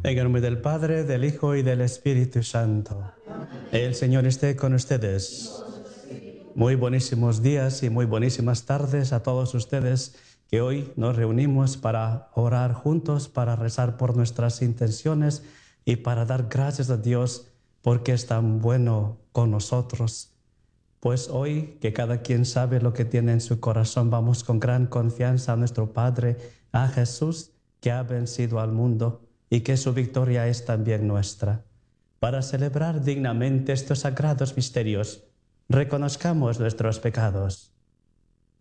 En el nombre del Padre, del Hijo y del Espíritu Santo. El Señor esté con ustedes. Muy buenísimos días y muy buenísimas tardes a todos ustedes que hoy nos reunimos para orar juntos, para rezar por nuestras intenciones y para dar gracias a Dios porque es tan bueno con nosotros. Pues hoy, que cada quien sabe lo que tiene en su corazón, vamos con gran confianza a nuestro Padre, a Jesús, que ha vencido al mundo y que su victoria es también nuestra. Para celebrar dignamente estos sagrados misterios, reconozcamos nuestros pecados.